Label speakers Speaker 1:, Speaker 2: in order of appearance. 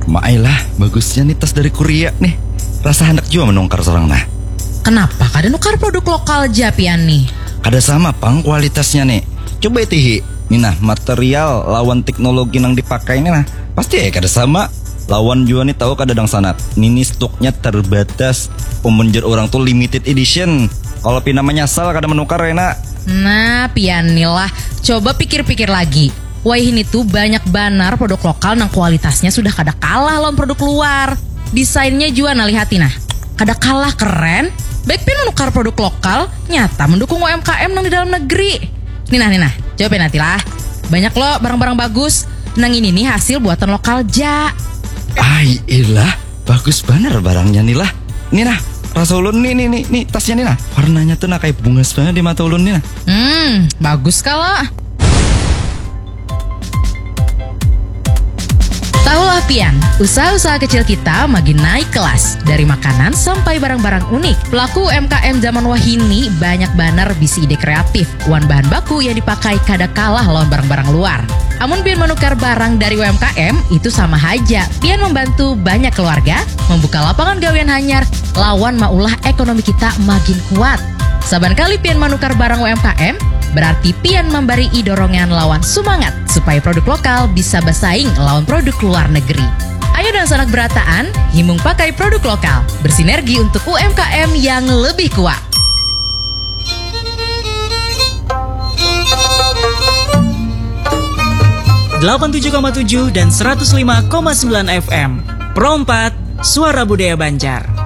Speaker 1: Maailah, bagusnya nih tas dari Korea nih. Rasa hendak juga menungkar seorang nah.
Speaker 2: Kenapa kada nukar produk lokal Japian nih?
Speaker 1: Kada sama pang kualitasnya nih. Coba itihi. Nih nah, material lawan teknologi yang dipakai ini nah. Pasti kada sama. Lawan juga nih tahu kada dang sanat. Nini stoknya terbatas. Pemenjer orang tuh limited edition. Kalau pina menyasal kada menukar enak.
Speaker 2: Nah, pian nih lah. Coba pikir-pikir lagi. Wah ini tuh banyak banar produk lokal nang kualitasnya sudah kada kalah lawan produk luar. Desainnya juga nah lihati nah. Kada kalah keren. Baikpin menukar produk lokal, nyata mendukung UMKM nang di dalam negeri. Nina, jawabin nanti lah. Banyak loh barang-barang bagus. Nang ini nih hasil buatan lokal ja.
Speaker 1: Ay ilah, bagus bener barangnya nih lah. Nih nah, rasa ulun nih tasnya nih nah. Warnanya tuh nah kayak bunga banget di mata ulun nih nah.
Speaker 2: Bagus kalau. Tahulah pian, usaha-usaha kecil kita makin naik kelas. Dari makanan sampai barang-barang unik. Pelaku UMKM zaman wahini banyak banar bisi ide kreatif. Wan bahan baku yang dipakai kada kalah lawan barang-barang luar. Amun pian menukar barang dari UMKM, itu sama aja. Pian membantu banyak keluarga, membuka lapangan gawean hanyar, lawan maulah ekonomi kita makin kuat. Saban kali pian menukar barang UMKM, berarti pian memberi dorongan lawan semangat supaya produk lokal bisa bersaing lawan produk luar negeri. Ayo dan sanak berataan, himung pakai produk lokal, bersinergi untuk UMKM yang lebih kuat.
Speaker 3: .7,7 dan 105,9 FM. Pro 4, Suara Budaya Banjar.